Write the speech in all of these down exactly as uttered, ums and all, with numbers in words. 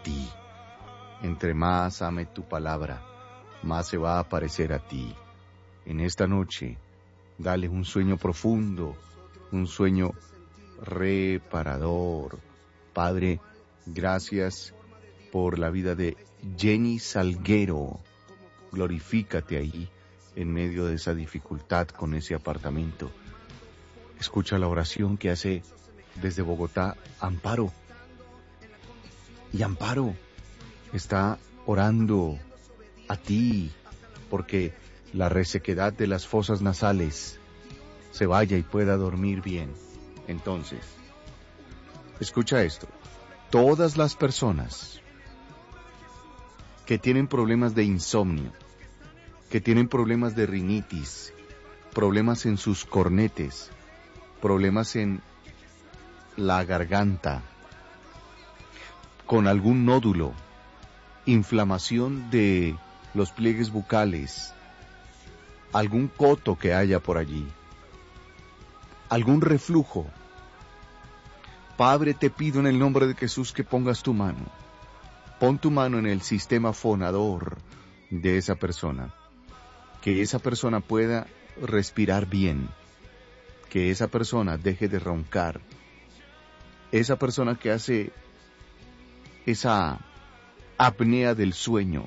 ti. Entre más ame tu palabra, más se va a parecer a ti. En esta noche, dale un sueño profundo, un sueño reparador. Padre, gracias por la vida de Jenny Salguero. Glorifícate ahí, en medio de esa dificultad con ese apartamento. Escucha la oración que hace desde Bogotá Amparo. Y Amparo está orando a ti, porque la resequedad de las fosas nasales se vaya y pueda dormir bien. Entonces, escucha esto. Todas las personas que tienen problemas de insomnio, que tienen problemas de rinitis, problemas en sus cornetes, problemas en la garganta, con algún nódulo, inflamación de los pliegues bucales, algún coto que haya por allí, algún reflujo. Padre, te pido en el nombre de Jesús que pongas tu mano. Pon tu mano en el sistema fonador de esa persona. Que esa persona pueda respirar bien. Que esa persona deje de roncar. Esa persona que hace esa apnea del sueño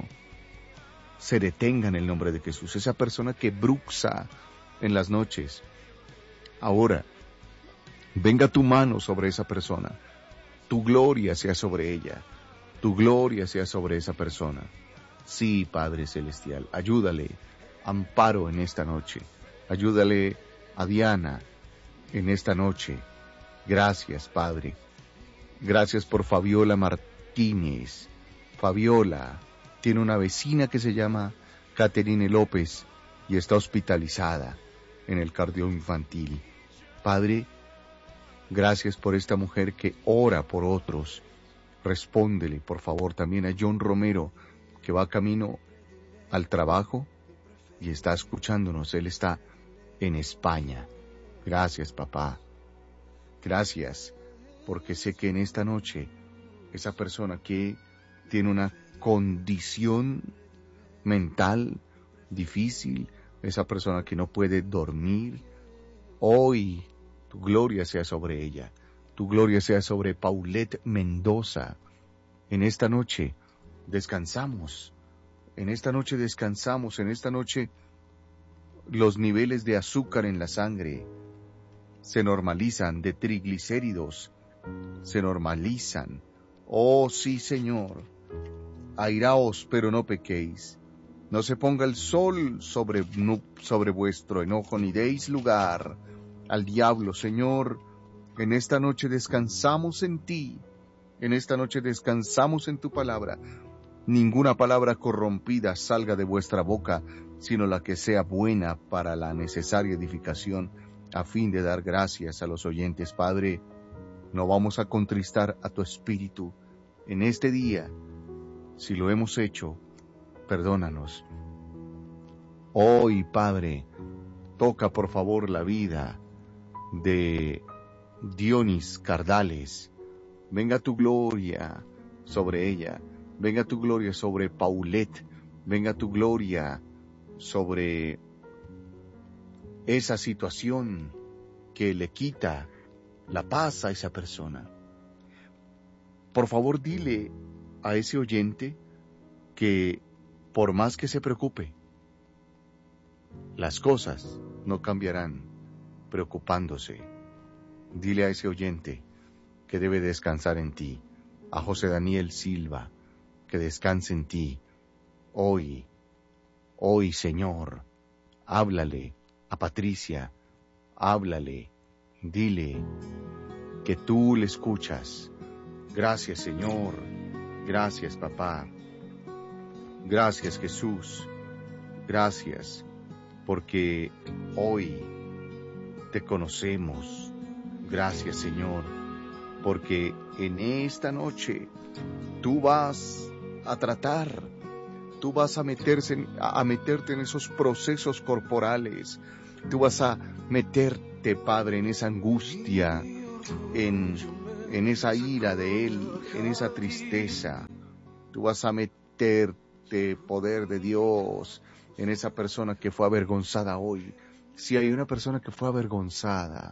se detenga en el nombre de Jesús. Esa persona que bruxa en las noches. Ahora, venga tu mano sobre esa persona. Tu gloria sea sobre ella. Tu gloria sea sobre esa persona. Sí, Padre Celestial, ayúdale, Amparo en esta noche. Ayúdale a Diana en esta noche. Gracias, Padre. Gracias por Fabiola Martínez. Fabiola tiene una vecina que se llama Caterine López y está hospitalizada en el cardio infantil. Padre, gracias por esta mujer que ora por otros. Respóndele, por favor, también a John Romero, que va camino al trabajo y está escuchándonos. Él está en España. Gracias, papá. Gracias, porque sé que en esta noche esa persona que tiene una condición mental difícil, esa persona que no puede dormir, hoy tu gloria sea sobre ella. Tu gloria sea sobre Paulette Mendoza. En esta noche descansamos. En esta noche descansamos. En esta noche los niveles de azúcar en la sangre se normalizan, de triglicéridos se normalizan. Oh sí, Señor. Airaos, pero no pequéis. No se ponga el sol sobre, sobre vuestro enojo, ni deis lugar al diablo, Señor. En esta noche descansamos en ti. En esta noche descansamos en tu palabra. Ninguna palabra corrompida salga de vuestra boca, sino la que sea buena para la necesaria edificación, a fin de dar gracias a los oyentes. Padre, no vamos a contristar a tu espíritu en este día. Si lo hemos hecho, perdónanos. Hoy, Padre, toca por favor la vida de Dionis Cardales. Venga tu gloria sobre ella. Venga tu gloria sobre Paulette. Venga tu gloria sobre esa situación que le quita la paz a esa persona. Por favor, dile a ese oyente que por más que se preocupe, las cosas no cambiarán preocupándose. Dile a ese oyente que debe descansar en ti. A José Daniel Silva, que descanse en ti. Hoy, hoy, Señor, háblale a Patricia, háblale, dile que tú le escuchas. Gracias, Señor. Gracias, papá. Gracias, Jesús. Gracias, porque hoy te conocemos. Gracias, Señor, porque en esta noche tú vas a tratar, tú vas a, meterse en, a meterte en esos procesos corporales, tú vas a meterte, Padre, en esa angustia, en, en esa ira de Él, en esa tristeza. Tú vas a meterte, poder de Dios, en esa persona que fue avergonzada hoy. Si hay una persona que fue avergonzada,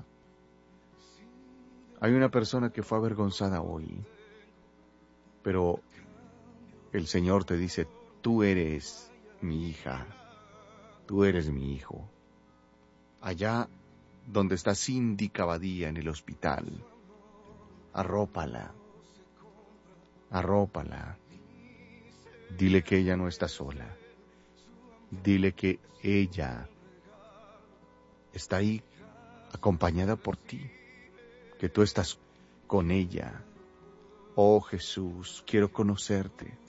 hay una persona que fue avergonzada hoy, pero el Señor te dice, tú eres mi hija, tú eres mi hijo. Allá donde está Cindy Cavadía en el hospital, arrópala, arrópala. Dile que ella no está sola. Dile que ella está ahí acompañada por ti, que tú estás con ella. Oh Jesús, quiero conocerte.